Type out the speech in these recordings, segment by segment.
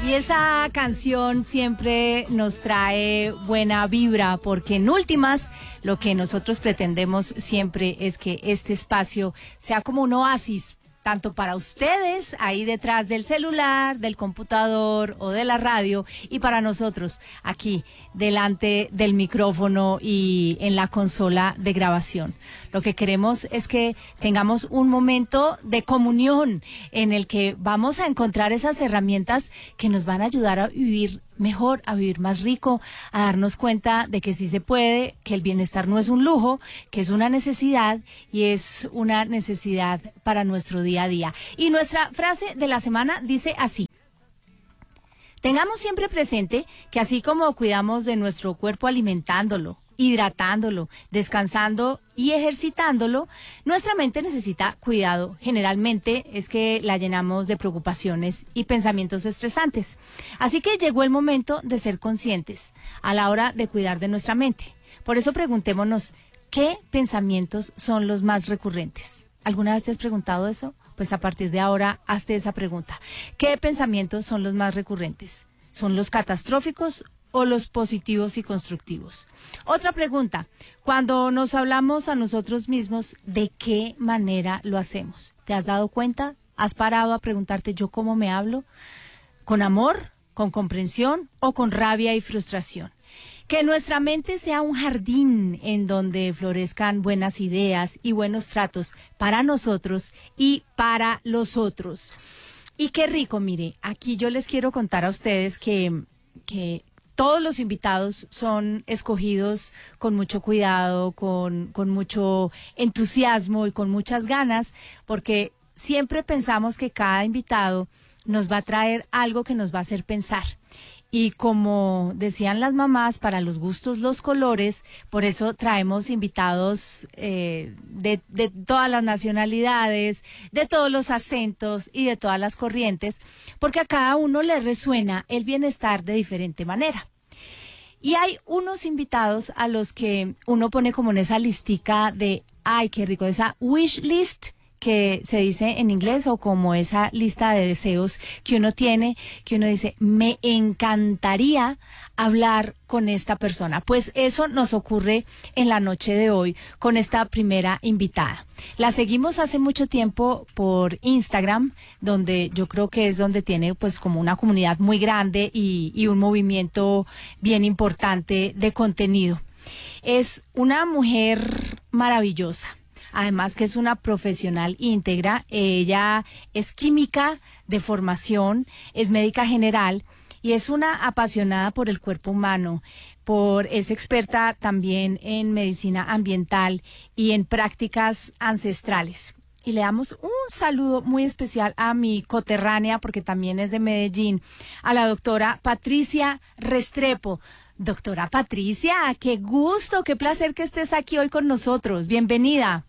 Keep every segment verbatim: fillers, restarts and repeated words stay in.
Y esa canción siempre nos trae buena vibra, porque en últimas lo que nosotros pretendemos siempre es que este espacio sea como un oasis, tanto para ustedes ahí detrás del celular, del computador o de la radio, y para nosotros aquí delante del micrófono y en la consola de grabación. Lo que queremos es que tengamos un momento de comunión en el que vamos a encontrar esas herramientas que nos van a ayudar a vivir mejor, a vivir más rico, a darnos cuenta de que sí se puede, que el bienestar no es un lujo, que es una necesidad y es una necesidad para nuestro día a día. Y nuestra frase de la semana dice así: tengamos siempre presente que así como cuidamos de nuestro cuerpo alimentándolo, hidratándolo, descansando y ejercitándolo, nuestra mente necesita cuidado. Generalmente es que la llenamos de preocupaciones y pensamientos estresantes. Así que llegó el momento de ser conscientes a la hora de cuidar de nuestra mente. Por eso preguntémonos, ¿qué pensamientos son los más recurrentes? ¿Alguna vez te has preguntado eso? Pues a partir de ahora, hazte esa pregunta. ¿Qué pensamientos son los más recurrentes? ¿Son los catastróficos o los positivos y constructivos? Otra pregunta, cuando nos hablamos a nosotros mismos, ¿de qué manera lo hacemos? ¿Te has dado cuenta? ¿Has parado a preguntarte yo cómo me hablo? ¿Con amor, con comprensión o con rabia y frustración? Que nuestra mente sea un jardín en donde florezcan buenas ideas y buenos tratos para nosotros y para los otros. Y qué rico, mire, aquí yo les quiero contar a ustedes que, que todos los invitados son escogidos con mucho cuidado, con, con mucho entusiasmo y con muchas ganas, porque siempre pensamos que cada invitado nos va a traer algo que nos va a hacer pensar. Y como decían las mamás, para los gustos los colores, por eso traemos invitados eh, de, de todas las nacionalidades, de todos los acentos y de todas las corrientes, porque a cada uno le resuena el bienestar de diferente manera. Y hay unos invitados a los que uno pone como en esa listica de, ay, qué rico, esa wish list, que se dice en inglés, o como esa lista de deseos que uno tiene, que uno dice, me encantaría hablar con esta persona. Pues eso nos ocurre en la noche de hoy con esta primera invitada. La seguimos hace mucho tiempo por Instagram, donde yo creo que es donde tiene pues como una comunidad muy grande y, y un movimiento bien importante de contenido. Es una mujer maravillosa. Además que es una profesional íntegra. Ella es química de formación, es médica general y es una apasionada por el cuerpo humano, por es experta también en medicina ambiental y en prácticas ancestrales. Y le damos un saludo muy especial a mi coterránea, porque también es de Medellín, a la doctora Patricia Restrepo. Doctora Patricia, qué gusto, qué placer que estés aquí hoy con nosotros. Bienvenida.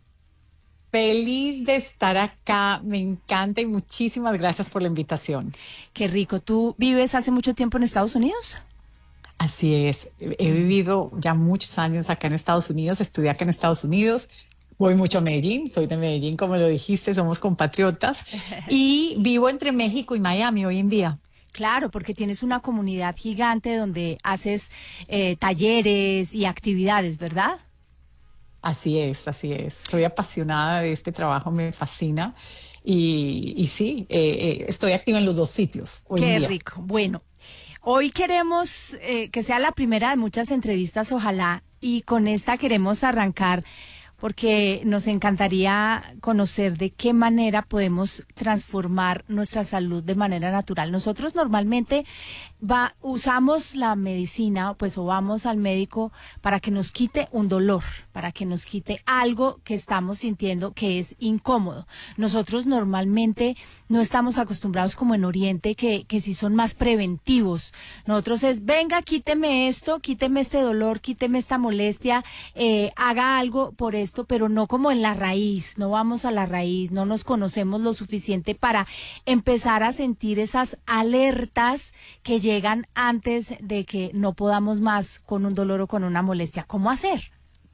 Feliz de estar acá, me encanta y muchísimas gracias por la invitación. Qué rico. ¿Tú vives hace mucho tiempo en Estados Unidos? Así es, he vivido ya muchos años acá en Estados Unidos, estudié acá en Estados Unidos, voy mucho a Medellín, soy de Medellín, como lo dijiste, somos compatriotas, y vivo entre México y Miami hoy en día. Claro, porque tienes una comunidad gigante donde haces eh, talleres y actividades, ¿verdad? Así es, así es. Soy apasionada de este trabajo, me fascina. Y, y sí, eh, eh, estoy activa en los dos sitios hoy Qué en día. rico. Bueno, hoy queremos eh, que sea la primera de muchas entrevistas, ojalá, y con esta queremos arrancar porque nos encantaría conocer de qué manera podemos transformar nuestra salud de manera natural. Nosotros normalmente va, usamos la medicina, pues o vamos al médico para que nos quite un dolor, para que nos quite algo que estamos sintiendo que es incómodo. Nosotros normalmente no estamos acostumbrados como en Oriente, que, que sí son más preventivos. Nosotros es, venga, quíteme esto, quíteme este dolor, quíteme esta molestia, eh, haga algo por esto, pero no como en la raíz, no vamos a la raíz, no nos conocemos lo suficiente para empezar a sentir esas alertas que llegan antes de que no podamos más con un dolor o con una molestia. ¿Cómo hacer?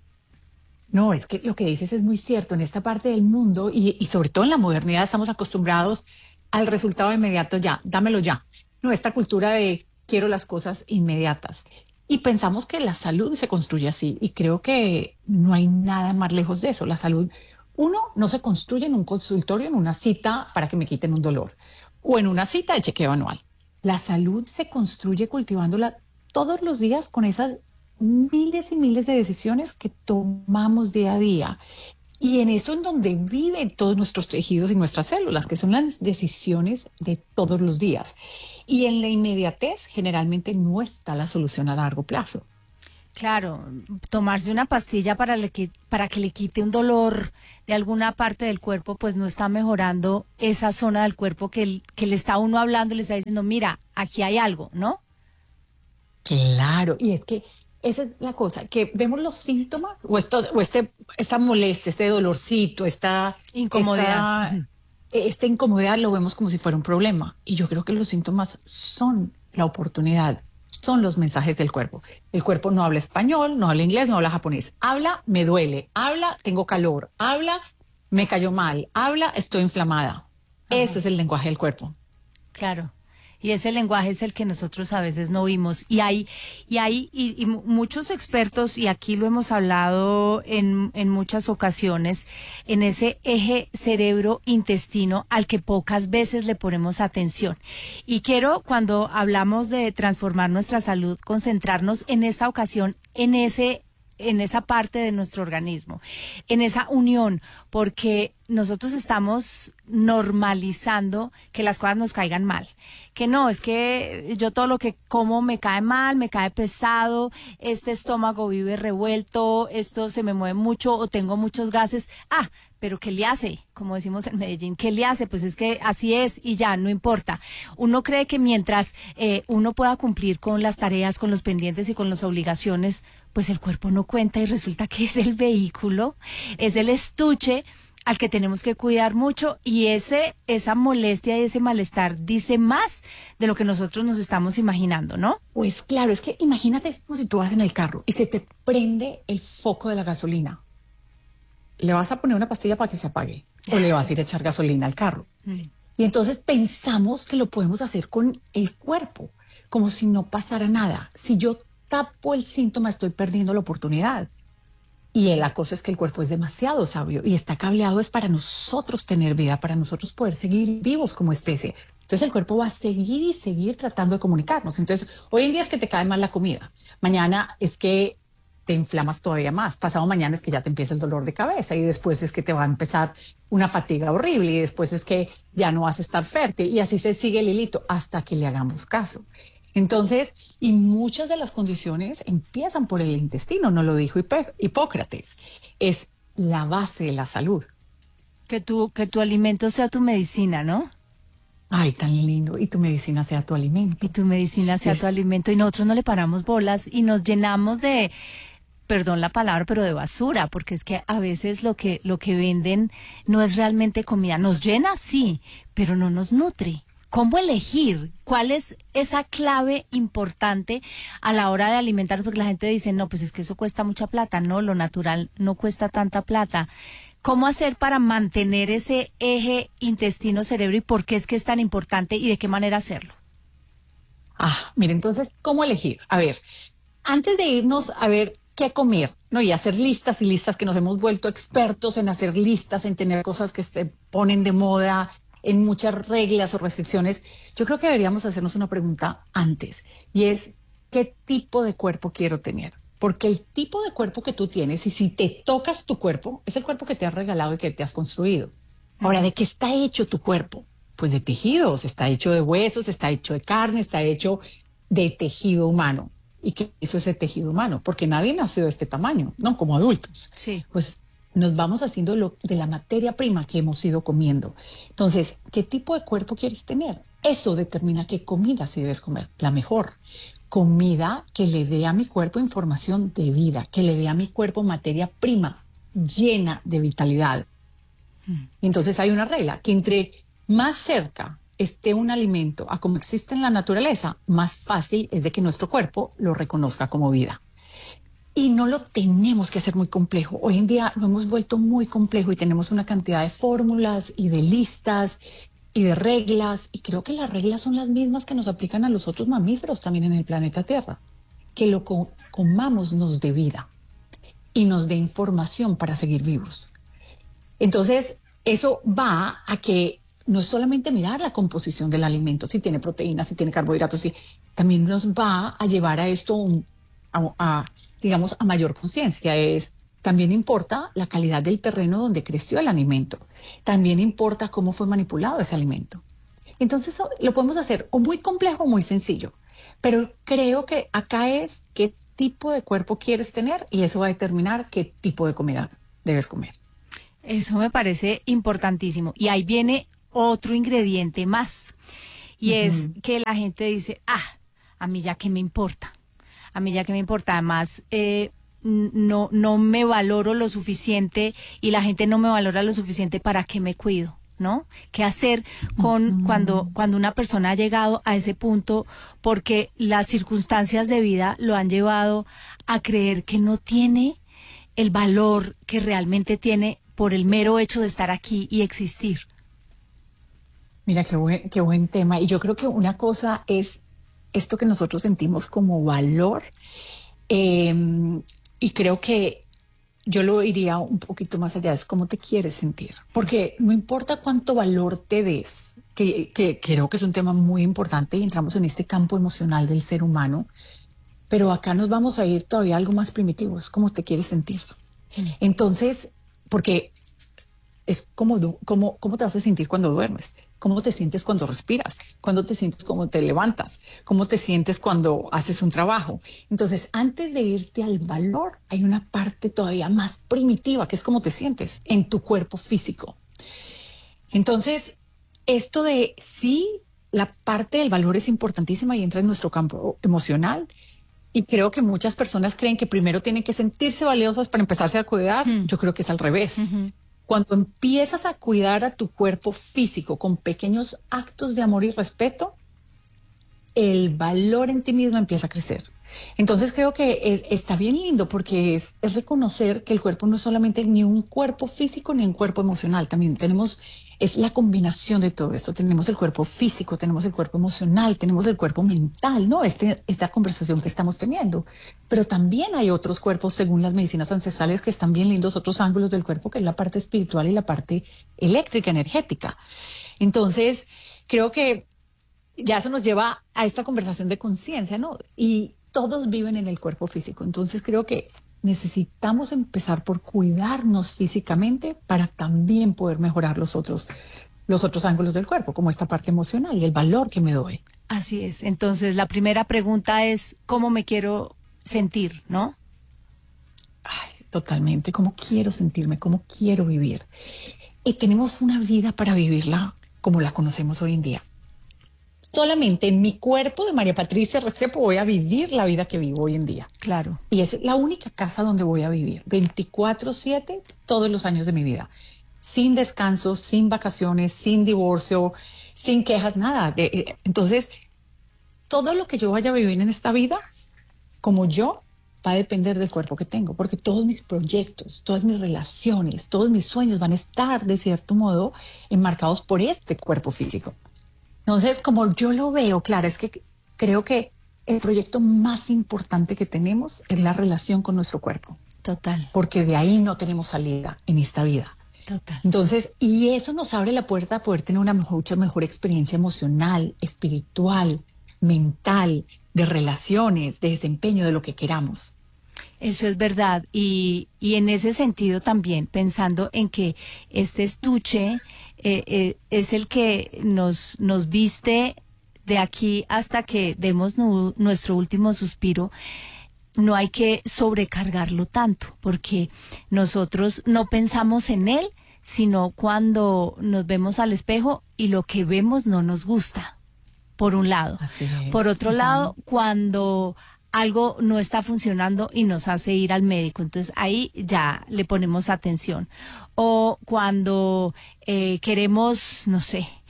No, es que lo que dices es muy cierto. En esta parte del mundo y, y sobre todo en la modernidad estamos acostumbrados al resultado inmediato ya, dámelo ya. no, esta cultura de quiero las cosas inmediatas. Y pensamos que la salud se construye así, y creo que no hay nada más lejos de eso. La salud, uno, no se construye en un consultorio, en una cita para que me quiten un dolor, o en una cita de chequeo anual. La salud se construye cultivándola todos los días con esas miles y miles de decisiones que tomamos día a día. Y en eso en donde viven todos nuestros tejidos y nuestras células, que son las decisiones de todos los días. Y en la inmediatez generalmente no está la solución a largo plazo. Claro, tomarse una pastilla para, le, para que le quite un dolor de alguna parte del cuerpo, pues no está mejorando esa zona del cuerpo que, que le está uno hablando y le está diciendo, mira, aquí hay algo, ¿no? Claro, y es que esa es la cosa, que vemos los síntomas, o, esto, o este, esta molestia, este dolorcito, esta incomodidad. Esta, esta incomodidad lo vemos como si fuera un problema. Y yo creo que los síntomas son la oportunidad, son los mensajes del cuerpo. El cuerpo no habla español, no habla inglés, no habla japonés. Habla, me duele. Habla, tengo calor. Habla, me cayó mal. Habla, estoy inflamada. Ajá. Eso es el lenguaje del cuerpo. Claro. Y ese lenguaje es el que nosotros a veces no vimos. Y hay, y hay, y, y muchos expertos, y aquí lo hemos hablado en, en muchas ocasiones, en ese eje cerebro-intestino al que pocas veces le ponemos atención. Y quiero, cuando hablamos de transformar nuestra salud, concentrarnos en esta ocasión, en ese en esa parte de nuestro organismo, en esa unión, porque nosotros estamos normalizando que las cosas nos caigan mal, que no, es que yo todo lo que como me cae mal, me cae pesado, este estómago vive revuelto, esto se me mueve mucho o tengo muchos gases, ah, pero ¿qué le hace? Como decimos en Medellín, ¿qué le hace? Pues es que así es y ya, no importa. Uno cree que mientras eh, uno pueda cumplir con las tareas, con los pendientes y con las obligaciones, pues el cuerpo no cuenta y resulta que es el vehículo, es el estuche al que tenemos que cuidar mucho y ese esa molestia y ese malestar dice más de lo que nosotros nos estamos imaginando, ¿no? Pues claro, es que imagínate, es como si tú vas en el carro y se te prende el foco de la gasolina. ¿Le vas a poner una pastilla para que se apague? ¿O le vas a ir a echar gasolina al carro? Mm. Y entonces pensamos que lo podemos hacer con el cuerpo, como si no pasara nada. Si yo tapo el síntoma, estoy perdiendo la oportunidad. Y la cosa es que el cuerpo es demasiado sabio y está cableado es para nosotros tener vida, para nosotros poder seguir vivos como especie. Entonces el cuerpo va a seguir y seguir tratando de comunicarnos. Entonces, hoy en día es que te cae mal la comida. Mañana es que te inflamas todavía más. Pasado mañana es que ya te empieza el dolor de cabeza y después es que te va a empezar una fatiga horrible y después es que ya no vas a estar fértil y así se sigue el hilito hasta que le hagamos caso. Entonces, y muchas de las condiciones empiezan por el intestino, nos lo dijo Hipócrates, es la base de la salud. Que tu, que tu alimento sea tu medicina, ¿no? Ay, tan lindo, y tu medicina sea tu alimento. Y tu medicina sea es... tu alimento, y nosotros no le paramos bolas y nos llenamos de, perdón la palabra, pero de basura, porque es que a veces lo que, lo que venden no es realmente comida, nos llena, sí, pero no nos nutre. ¿Cómo elegir? ¿Cuál es esa clave importante a la hora de alimentarnos? Porque la gente dice, no, pues es que eso cuesta mucha plata. No, lo natural no cuesta tanta plata. ¿Cómo hacer para mantener ese eje intestino-cerebro y por qué es que es tan importante y de qué manera hacerlo? Ah, mire, entonces, ¿cómo elegir? A ver, antes de irnos a ver qué comer, ¿no? Y hacer listas y listas, que nos hemos vuelto expertos en hacer listas, en tener cosas que se ponen de moda, en muchas reglas o restricciones, yo creo que deberíamos hacernos una pregunta antes, y es, ¿qué tipo de cuerpo quiero tener? Porque el tipo de cuerpo que tú tienes, y si te tocas tu cuerpo, es el cuerpo que te has regalado y que te has construido. Ahora, ¿de qué está hecho tu cuerpo? Pues de tejidos, está hecho de huesos, está hecho de carne, está hecho de tejido humano. ¿Y qué hizo ese tejido humano? Porque nadie nació de este tamaño, ¿no? Como adultos. Sí. Pues nos vamos haciendo lo, de la materia prima que hemos ido comiendo. Entonces, ¿qué tipo de cuerpo quieres tener? Eso determina qué comida si debes comer, la mejor. Comida que le dé a mi cuerpo información de vida, que le dé a mi cuerpo materia prima llena de vitalidad. Mm. Entonces hay una regla, que entre más cerca esté un alimento a como existe en la naturaleza, más fácil es de que nuestro cuerpo lo reconozca como vida. Y no lo tenemos que hacer muy complejo. Hoy en día lo hemos vuelto muy complejo y tenemos una cantidad de fórmulas y de listas y de reglas, y creo que las reglas son las mismas que nos aplican a los otros mamíferos también en el planeta Tierra, que lo co- comamos nos dé vida y nos dé información para seguir vivos. Entonces, eso va a que no es solamente mirar la composición del alimento, si tiene proteínas, si tiene carbohidratos, si, también nos va a llevar a esto, un- a, a, digamos, a mayor conciencia. Es, también importa la calidad del terreno donde creció el alimento. También importa cómo fue manipulado ese alimento. Entonces, eso lo podemos hacer o muy complejo o muy sencillo. Pero creo que acá es qué tipo de cuerpo quieres tener y eso va a determinar qué tipo de comida debes comer. Eso me parece importantísimo. Y ahí viene otro ingrediente más. Y es Ujú. que la gente dice, ah, a mí ya que me importa. A mí ya que me importa. Además, eh, n- no, no me valoro lo suficiente y la gente no me valora lo suficiente para que me cuido, ¿no? ¿Qué hacer con cuando, cuando una persona ha llegado a ese punto porque las circunstancias de vida lo han llevado a creer que no tiene el valor que realmente tiene por el mero hecho de estar aquí y existir? Mira, qué buen, qué buen tema. Y yo creo que una cosa es esto que nosotros sentimos como valor. eh, y creo que yo lo iría un poquito más allá, es cómo te quieres sentir. Porque no importa cuánto valor te des, que, que creo que es un tema muy importante y entramos en este campo emocional del ser humano, pero acá nos vamos a ir todavía a algo más primitivo, es cómo te quieres sentir. Mm. Entonces, porque es cómo, du- cómo, cómo te vas a sentir cuando duermes, cómo te sientes cuando respiras, cuándo te sientes cuando te levantas, cómo te sientes cuando haces un trabajo. Entonces, antes de irte al valor, hay una parte todavía más primitiva, que es cómo te sientes en tu cuerpo físico. Entonces, esto de sí, la parte del valor es importantísima y entra en nuestro campo emocional. Y creo que muchas personas creen que primero tienen que sentirse valiosas para empezarse a cuidar. Mm. Yo creo que es al revés. Ujú. Cuando empiezas a cuidar a tu cuerpo físico con pequeños actos de amor y respeto, el valor en ti mismo empieza a crecer. Entonces creo que es- está bien lindo porque es, es reconocer que el cuerpo no es solamente ni un cuerpo físico ni un cuerpo emocional, también tenemos, es la combinación de todo esto. Tenemos el cuerpo físico, tenemos el cuerpo emocional, tenemos el cuerpo mental, ¿no? Este, esta conversación que estamos teniendo. Pero también hay otros cuerpos, según las medicinas ancestrales, que están bien lindos, otros ángulos del cuerpo, que es la parte espiritual y la parte eléctrica, energética. Entonces, creo que ya eso nos lleva a esta conversación de conciencia, ¿no? Y todos viven en el cuerpo físico. Entonces creo que necesitamos empezar por cuidarnos físicamente para también poder mejorar los otros, los otros ángulos del cuerpo, como esta parte emocional y el valor que me doy. Así es. Entonces, la primera pregunta es, ¿cómo me quiero sentir, no? Ay, totalmente. ¿Cómo quiero sentirme? ¿Cómo quiero vivir? Y tenemos una vida para vivirla como la conocemos hoy en día. Solamente en mi cuerpo de María Patricia Restrepo voy a vivir la vida que vivo hoy en día. Claro. Y es la única casa donde voy a vivir veinticuatro siete todos los años de mi vida. Sin descanso, sin vacaciones, sin divorcio, sin quejas, nada. De- eh, entonces, todo lo que yo vaya a vivir en esta vida, como yo, va a depender del cuerpo que tengo, porque todos mis proyectos, todas mis relaciones, todos mis sueños van a estar, de cierto modo, enmarcados por este cuerpo físico. Entonces, como yo lo veo, claro, es que creo que el proyecto más importante que tenemos es la relación con nuestro cuerpo, Total, porque de ahí no tenemos salida en esta vida. total. Entonces, y eso nos abre la puerta a poder tener una mejor, mucha mejor experiencia emocional, espiritual, mental, de relaciones, de desempeño, de lo que queramos. Eso es verdad. Y, y en ese sentido también, pensando en que este estuche eh, eh, es el que nos, nos viste de aquí hasta que demos nu- nuestro último suspiro, no hay que sobrecargarlo tanto, porque nosotros no pensamos en él, sino cuando nos vemos al espejo y lo que vemos no nos gusta, por un lado. Así Por es. otro lado, cuando algo no está funcionando y nos hace ir al médico, entonces ahí ya le ponemos atención. O cuando eh, queremos, no sé,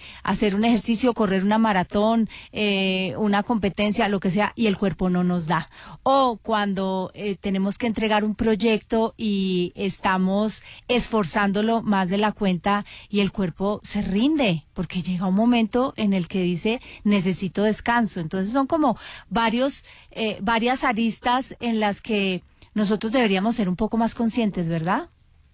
hacer un ejercicio, correr una maratón, eh, una competencia, lo que sea, y el cuerpo no nos da. O cuando eh, tenemos que entregar un proyecto y estamos esforzándolo más de la cuenta y el cuerpo se rinde, porque llega un momento en el que dice, necesito descanso. Entonces son como varios, eh, varias aristas en las que nosotros deberíamos ser un poco más conscientes, ¿verdad?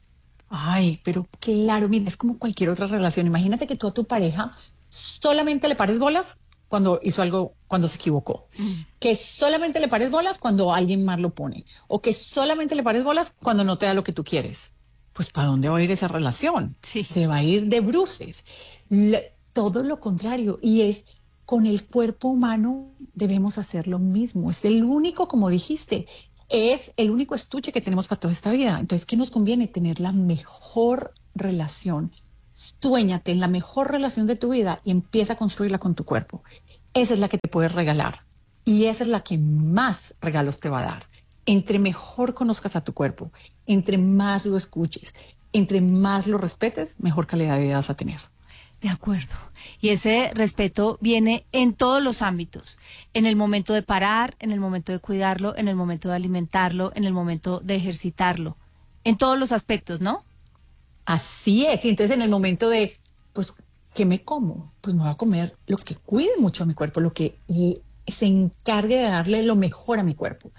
Ay, pero claro, mira, es como cualquier otra relación. Imagínate que tú a tu pareja solamente le pares bolas cuando hizo algo, cuando se equivocó. Mm. Que solamente le pares bolas cuando alguien más lo pone. O que solamente le pares bolas cuando no te da lo que tú quieres. Pues ¿para dónde va a ir esa relación? Sí. Se va a ir de bruces. Le, todo lo contrario. Y es con el cuerpo humano debemos hacer lo mismo. Es el único, como dijiste, es el único estuche que tenemos para toda esta vida. Entonces, ¿qué nos conviene? Tener la mejor relación. Suéñate en la mejor relación de tu vida y empieza a construirla con tu cuerpo. Esa es la que te puedes regalar. Y esa es la que más regalos te va a dar. Entre mejor conozcas a tu cuerpo, entre más lo escuches, entre más lo respetes, mejor calidad de vida vas a tener. De acuerdo. Y ese respeto viene en todos los ámbitos, en el momento de parar, en el momento de cuidarlo, en el momento de alimentarlo, en el momento de ejercitarlo, en todos los aspectos, ¿no? Así es. Y entonces en el momento de, pues, ¿qué me como? Pues me voy a comer lo que cuide mucho a mi cuerpo, lo que y se encargue de darle lo mejor a mi cuerpo.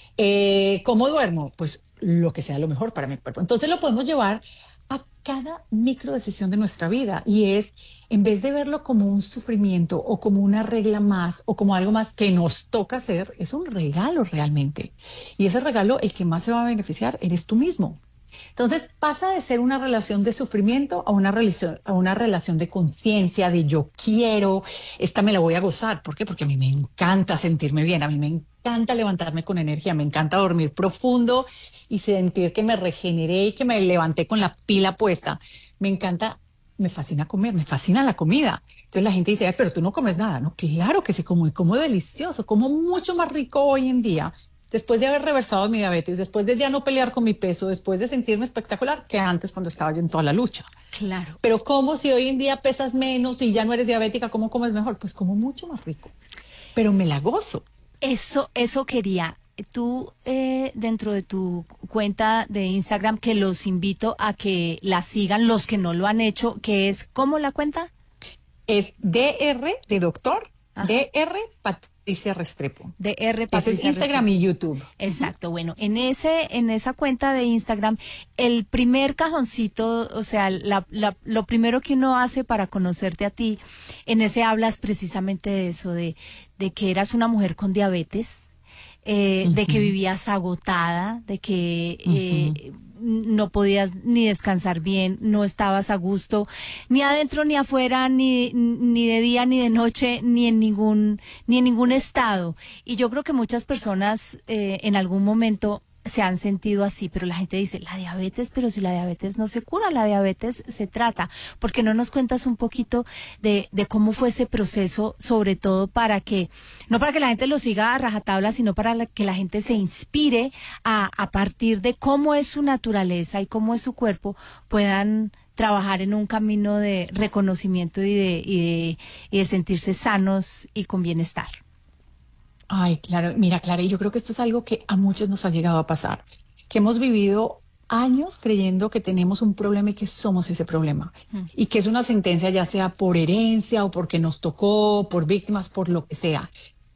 Eh, ¿Cómo duermo? Pues lo que sea lo mejor para mi cuerpo. Entonces lo podemos llevar a cada micro decisión de nuestra vida y es, en vez de verlo como un sufrimiento o como una regla más o como algo más que nos toca hacer, es un regalo realmente. Y ese regalo, el que más se va a beneficiar eres tú mismo. Entonces pasa de ser una relación de sufrimiento a una relación, a una relación de conciencia, de yo quiero, esta me la voy a gozar. ¿Por qué? Porque a mí me encanta sentirme bien, a mí me encanta levantarme con energía, me encanta dormir profundo y sentir que me regeneré y que me levanté con la pila puesta. Me encanta, me fascina comer, me fascina la comida. Entonces la gente dice, pero tú no comes nada. No, claro que sí como, y como delicioso, como mucho más rico hoy en día. Después de haber reversado mi diabetes, después de ya no pelear con mi peso, después de sentirme espectacular que antes cuando estaba yo en toda la lucha. Claro. Pero ¿cómo si hoy en día pesas menos y ya no eres diabética, cómo comes mejor? Pues como mucho más rico, pero me la gozo. Eso, eso quería. Tú, eh, dentro de tu cuenta de Instagram, que los invito a que la sigan, los que no lo han hecho, que es, ¿cómo la cuenta? Es D R de doctor, Ajá. D R Patricia Restrepo. D R Patricia Ese es Instagram Restrepo. y YouTube. Exacto. Bueno, en ese, en esa cuenta de Instagram, el primer cajoncito, o sea, la, la, lo primero que uno hace para conocerte a ti, en ese hablas precisamente de eso, de, de que eras una mujer con diabetes, eh, uh-huh. de que vivías agotada, de que eh, uh-huh. no podías ni descansar bien, no estabas a gusto, ni adentro ni afuera, ni, ni de día ni de noche, ni en ningún, ni en ningún estado. Y yo creo que muchas personas eh, en algún momento se han sentido así, pero la gente dice, la diabetes, pero si la diabetes no se cura, la diabetes se trata. ¿Por qué no nos cuentas un poquito de, de cómo fue ese proceso, sobre todo para que, no para que la gente lo siga a rajatabla, sino para la, que la gente se inspire a, a partir de cómo es su naturaleza y cómo es su cuerpo, puedan trabajar en un camino de reconocimiento y de, y de, y de sentirse sanos y con bienestar? Ay, claro, mira, Clara, y yo creo que esto es algo que a muchos nos ha llegado a pasar, que hemos vivido años creyendo que tenemos un problema y que somos ese problema, mm. y que es una sentencia ya sea por herencia o porque nos tocó, por víctimas, por lo que sea.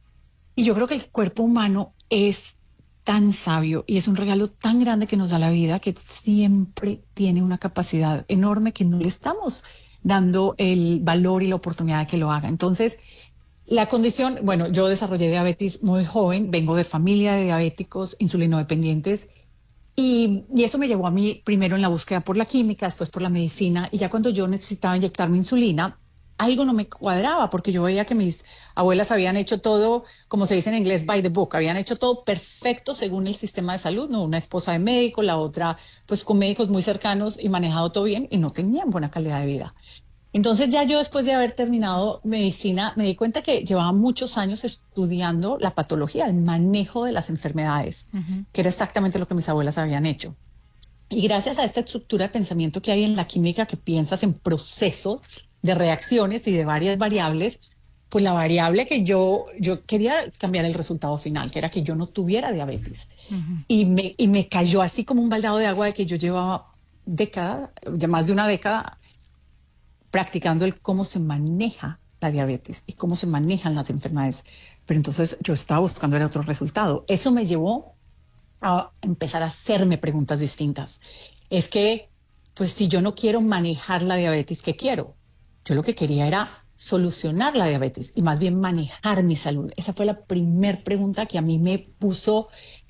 Y yo creo que el cuerpo humano es tan sabio y es un regalo tan grande que nos da la vida que siempre tiene una capacidad enorme que no le estamos dando el valor y la oportunidad de que lo haga. Entonces, la condición, bueno, yo desarrollé diabetes muy joven, vengo de familia de diabéticos insulinodependientes y, y eso me llevó a mí primero en la búsqueda por la química, después por la medicina y ya cuando yo necesitaba inyectarme insulina, algo no me cuadraba porque yo veía que mis abuelas habían hecho todo, como se dice en inglés, by the book, habían hecho todo perfecto según el sistema de salud, ¿no? Una esposa de médico, la otra pues con médicos muy cercanos y manejado todo bien y no tenían buena calidad de vida. Entonces ya yo después de haber terminado medicina me di cuenta que llevaba muchos años estudiando la patología, el manejo de las enfermedades, uh-huh. que era exactamente lo que mis abuelas habían hecho. Y gracias a esta estructura de pensamiento que hay en la química, que piensas en procesos de reacciones y de varias variables, pues la variable que yo, yo quería cambiar el resultado final, que era que yo no tuviera diabetes. Uh-huh. Y, me, y me cayó así como un baldado de agua de que yo llevaba décadas, ya más de una década, practicando el cómo se maneja la diabetes y cómo se manejan las enfermedades. Pero entonces yo estaba buscando era otro resultado. Eso me llevó a empezar a hacerme preguntas distintas. Es que, pues si yo no quiero manejar la diabetes, ¿qué quiero? Yo lo que quería era solucionar la diabetes y más bien manejar mi salud. Esa fue la primer pregunta que a mí me puso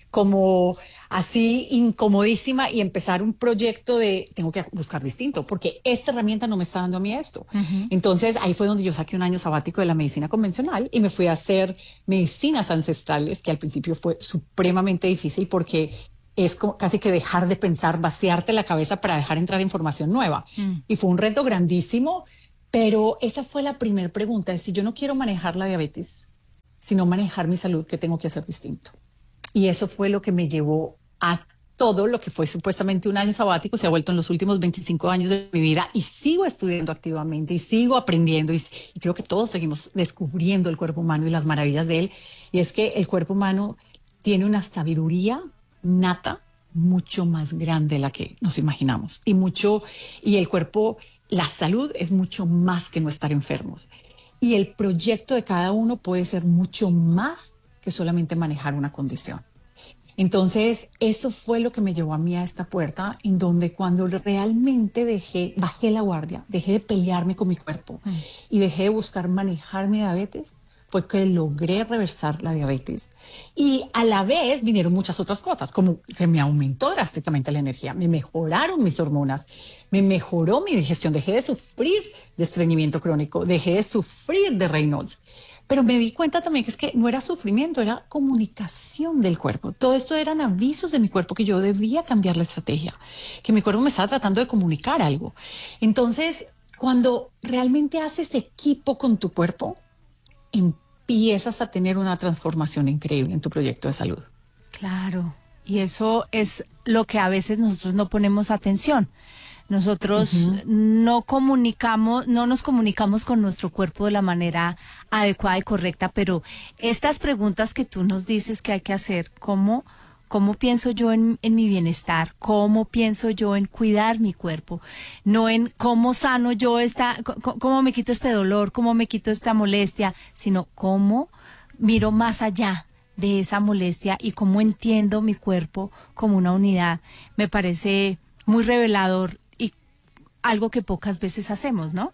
como así incomodísima y empezar un proyecto de tengo que buscar distinto porque esta herramienta no me está dando a mí esto. Uh-huh. Entonces ahí fue donde yo saqué un año sabático de la medicina convencional y me fui a hacer medicinas ancestrales, que al principio fue supremamente difícil porque es como casi que dejar de pensar, vaciarte la cabeza para dejar entrar información nueva. Uh-huh. Y fue un reto grandísimo, pero esa fue la primera pregunta, es si yo no quiero manejar la diabetes, sino manejar mi salud, ¿qué tengo que hacer distinto? Y eso fue lo que me llevó a todo lo que fue supuestamente un año sabático, se ha vuelto en los últimos veinticinco años de mi vida y sigo estudiando activamente y sigo aprendiendo y, y creo que todos seguimos descubriendo el cuerpo humano y las maravillas de él. Y es que el cuerpo humano tiene una sabiduría nata mucho más grande de la que nos imaginamos y mucho, y el cuerpo, la salud es mucho más que no estar enfermos. Y el proyecto de cada uno puede ser mucho más que solamente manejar una condición. Entonces, eso fue lo que me llevó a mí a esta puerta, en donde cuando realmente dejé, bajé la guardia, dejé de pelearme con mi cuerpo mm. y dejé de buscar manejar mi diabetes, fue que logré reversar la diabetes. Y a la vez vinieron muchas otras cosas, como se me aumentó drásticamente la energía, me mejoraron mis hormonas, me mejoró mi digestión, dejé de sufrir de estreñimiento crónico, dejé de sufrir de Raynaud's. Pero me di cuenta también que es que no era sufrimiento, era comunicación del cuerpo. Todo esto eran avisos de mi cuerpo que yo debía cambiar la estrategia, que mi cuerpo me estaba tratando de comunicar algo. Entonces, cuando realmente haces equipo con tu cuerpo, empiezas a tener una transformación increíble en tu proyecto de salud. Claro, y eso es lo que a veces nosotros no ponemos atención. Nosotros uh-huh. no comunicamos, no nos comunicamos con nuestro cuerpo de la manera adecuada y correcta, pero estas preguntas que tú nos dices que hay que hacer, ¿cómo, cómo pienso yo en, en mi bienestar? ¿Cómo pienso yo en cuidar mi cuerpo? No en cómo sano yo esta, c- cómo me quito este dolor, cómo me quito esta molestia, sino cómo miro más allá de esa molestia y cómo entiendo mi cuerpo como una unidad. Me parece muy revelador. Algo que pocas veces hacemos, ¿no?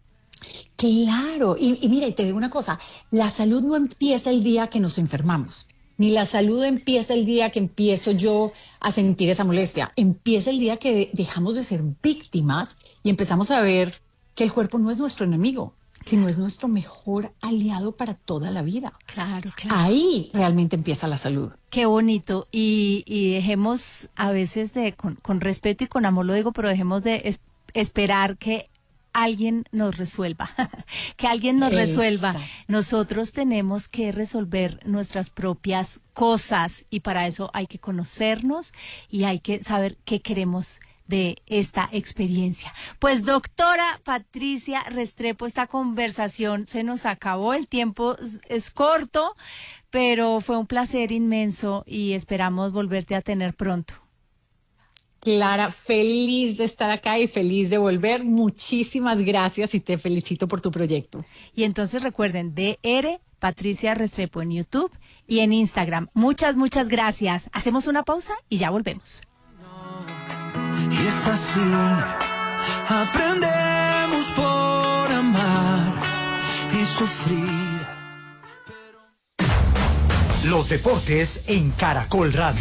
Claro, y, y mira, y te digo una cosa, la salud no empieza el día que nos enfermamos, ni la salud empieza el día que empiezo yo a sentir esa molestia, empieza el día que dejamos de ser víctimas y empezamos a ver que el cuerpo no es nuestro enemigo, sino es nuestro mejor aliado para toda la vida. Claro, claro. Ahí realmente empieza la salud. Qué bonito, y, y dejemos a veces de, con, con respeto y con amor lo digo, pero dejemos de es, esperar que alguien nos resuelva, que alguien nos Exacto. resuelva. Nosotros tenemos que resolver nuestras propias cosas y para eso hay que conocernos y hay que saber qué queremos de esta experiencia. Pues doctora Patricia Restrepo, esta conversación se nos acabó, el tiempo es, es corto, pero fue un placer inmenso y esperamos volverte a tener pronto. Clara, feliz de estar acá y feliz de volver. Muchísimas gracias y te felicito por tu proyecto. Y entonces recuerden, D R Patricia Restrepo en YouTube y en Instagram. Muchas, muchas gracias. Hacemos una pausa y ya volvemos. Y es así, aprendemos por amar y sufrir. Pero... Los deportes en Caracol Radio.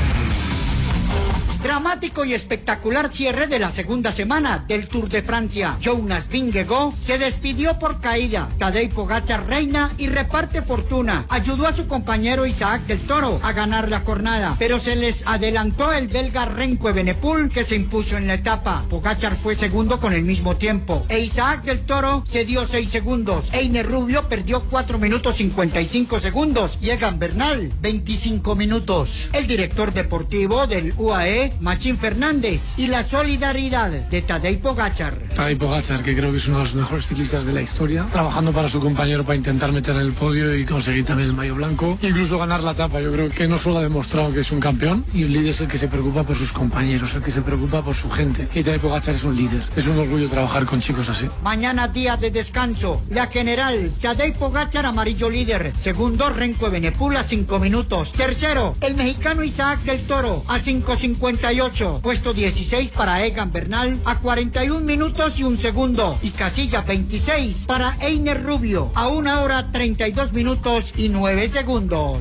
Dramático y espectacular cierre de la segunda semana del Tour de Francia. Jonas Vingegaard se despidió por caída. Tadej Pogačar reina y reparte fortuna. Ayudó a su compañero Isaac del Toro a ganar la jornada, pero se les adelantó el belga Remco Evenepoel, que se impuso en la etapa. Pogačar fue segundo con el mismo tiempo e Isaac del Toro se dio seis segundos. Einer Rubio perdió cuatro minutos cincuenta y cinco segundos y Egan Bernal veinticinco minutos. El director deportivo del U A E Machín Fernández y la solidaridad de Tadej Pogačar. Tadej Pogačar, que creo que es uno de los mejores ciclistas de la historia, trabajando para su compañero para intentar meter en el podio y conseguir también el maillot blanco, incluso ganar la etapa. Yo creo que no solo ha demostrado que es un campeón, y un líder es el que se preocupa por sus compañeros, el que se preocupa por su gente. Y Tadej Pogačar es un líder. Es un orgullo trabajar con chicos así. Mañana día de descanso. La general Tadej Pogačar, amarillo líder. Segundo, Renko Evenepoel a cinco minutos. Tercero, el mexicano Isaac del Toro a cinco cincuenta y ocho. Puesto dieciséis para Egan Bernal a cuarenta y un minutos y un segundo. Y casilla veintiséis para Einer Rubio a una hora treinta y dos minutos y nueve segundos.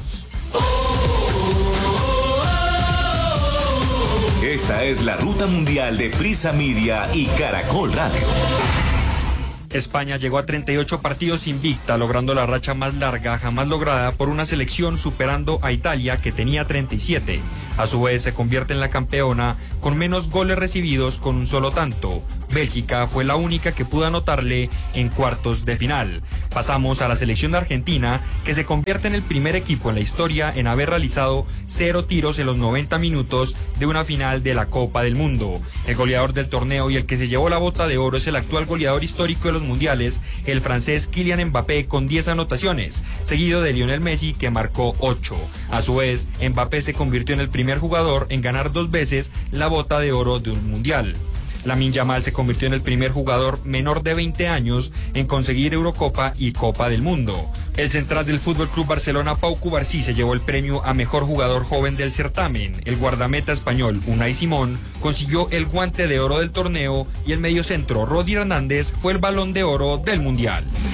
Esta es la ruta mundial de Prisa Media y Caracol Radio. España llegó a treinta y ocho partidos invicta, logrando la racha más larga jamás lograda por una selección, superando a Italia, que tenía treinta y siete. A su vez, se convierte en la campeona con menos goles recibidos, con un solo tanto. Bélgica fue la única que pudo anotarle en cuartos de final. Pasamos a la selección de Argentina, que se convierte en el primer equipo en la historia en haber realizado cero tiros en los noventa minutos de una final de la Copa del Mundo. El goleador del torneo y el que se llevó la bota de oro es el actual goleador histórico de los mundiales, el francés Kylian Mbappé, con diez anotaciones, seguido de Lionel Messi, que marcó ocho. A su vez, Mbappé se convirtió en el primer jugador en ganar dos veces la bota de oro de un mundial. Lamine Yamal se convirtió en el primer jugador menor de veinte años en conseguir Eurocopa y Copa del Mundo. El central del Fútbol Club Barcelona, Pau Cubarsí, se llevó el premio a mejor jugador joven del certamen. El guardameta español, Unai Simón, consiguió el guante de oro del torneo, y el mediocentro, Rodri Hernández, fue el balón de oro del mundial.